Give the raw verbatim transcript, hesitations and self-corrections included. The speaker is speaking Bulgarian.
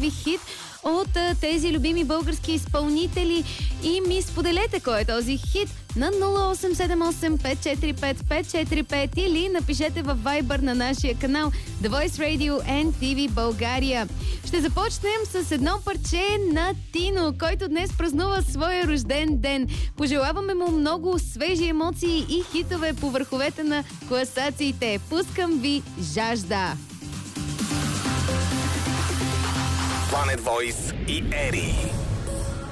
ви хит от а, тези любими български изпълнители и ми споделете кой е този хит на нула осем седем осем пет четири пет пет четири пет или напишете във Viber на нашия канал The Voice Radio Ен Ти Ви България. Ще започнем с едно парче на Тино, който днес празнува своя рожден ден. Пожелаваме му много свежи емоции и хитове по върховете на класациите. Пускам ви Жажда! Planet Voice и Ери.